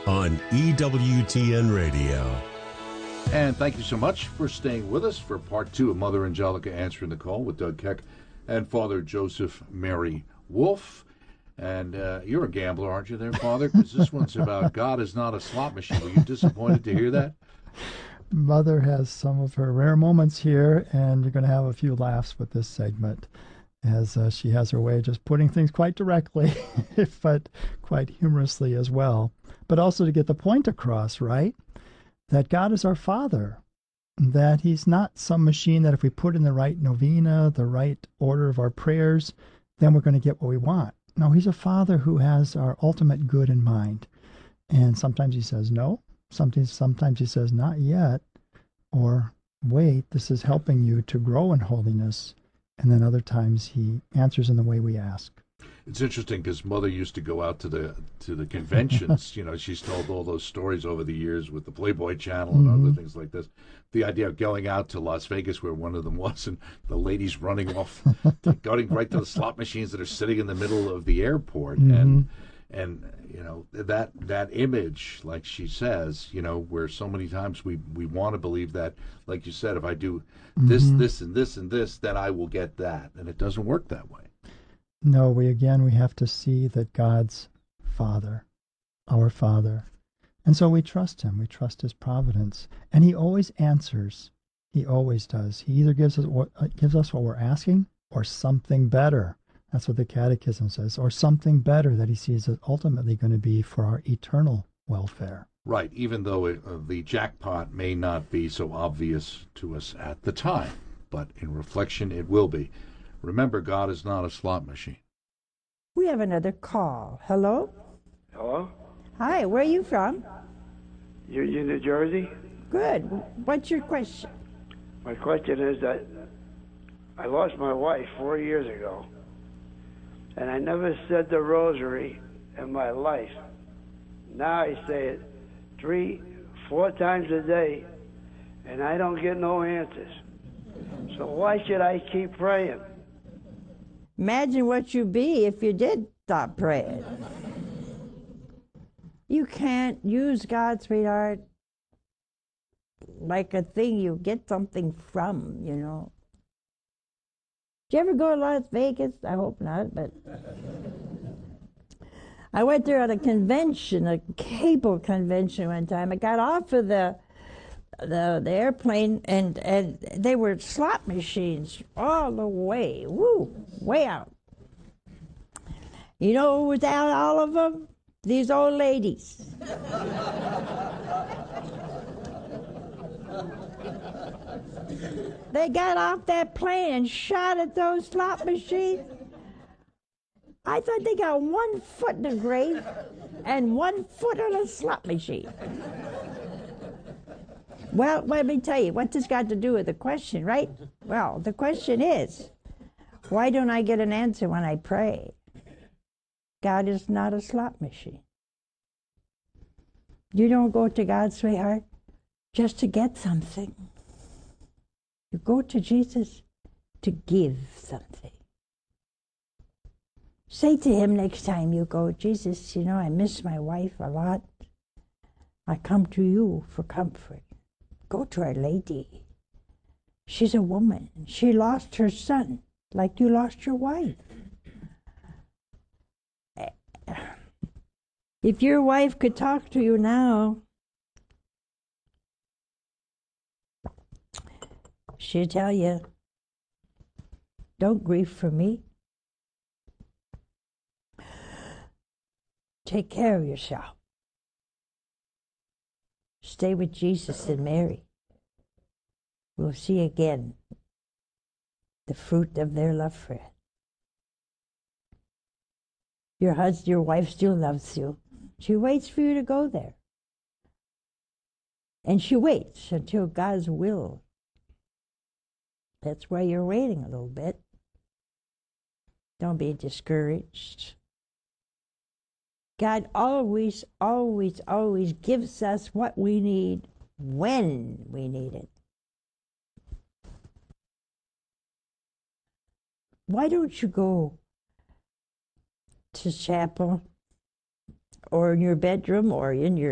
on EWTN Radio. And thank you so much for staying with us for part 2 of Mother Angelica Answering the Call with Doug Keck and Father Joseph Mary Wolfe. And you're a gambler, aren't you there, Father? Because this one's about God is not a slot machine. Were you disappointed to hear that? Mother has some of her rare moments here, and you're going to have a few laughs with this segment, as she has her way of just putting things quite directly, but quite humorously as well. But also to get the point across, right? That God is our Father, that He's not some machine that if we put in the right novena, the right order of our prayers, then we're going to get what we want. No, He's a Father who has our ultimate good in mind. And sometimes He says no, sometimes He says not yet, or wait, this is helping you to grow in holiness. And then other times He answers in the way we ask. It's interesting because Mother used to go out to the conventions. You know, she's told all those stories over the years with the Playboy Channel and other things like this. The idea of going out to Las Vegas, where one of them was, and the ladies running off, going right to the slot machines that are sitting in the middle of the airport, and you know that image, like she says, you know, where so many times we want to believe that, like you said, if I do this, this, and this, and this, then I will get that, and it doesn't work that way. No, we have to see that God's Father, our Father. And so we trust Him. We trust His providence. And He always answers. He always does. He either gives us what we're asking or something better. That's what the Catechism says. Or something better that He sees is ultimately going to be for our eternal welfare. Right, even though the jackpot may not be so obvious to us at the time. But in reflection, it will be. Remember, God is not a slot machine. We have another call. Hello? Hello? Hi, where are you from? You New Jersey? Good. What's your question? My question is that I lost my wife 4 years ago, and I never said the rosary in my life. Now I say it 3-4 times a day, and I don't get no answers. So why should I keep praying? Imagine what you'd be if you did stop praying. You can't use God, sweetheart, like a thing you get something from, you know. Did you ever go to Las Vegas? I hope not, but I went there at a convention, a cable convention one time. I got off of the airplane, and they were slot machines all the way, way out. You know who was out, all of them? These old ladies. They got off that plane and shot at those slot machines. I thought they got 1 foot in the grave and 1 foot on a slot machine. Well, let me tell you, what this got to do with the question, right? Well, the question is, why don't I get an answer when I pray? God is not a slot machine. You don't go to God, sweetheart, just to get something. You go to Jesus to give something. Say to Him next time you go, Jesus, you know, I miss my wife a lot. I come to you for comfort. Go to Our Lady. She's a woman. She lost her son like you lost your wife. If your wife could talk to you now, she'd tell you, don't grieve for me. Take care of yourself. Stay with Jesus and Mary. We'll see again the fruit of their love for it. Your husband, your wife still loves you. She waits for you to go there. And she waits until God's will. That's why you're waiting a little bit. Don't be discouraged. God always, always, always gives us what we need when we need it. Why don't you go to chapel or in your bedroom or in your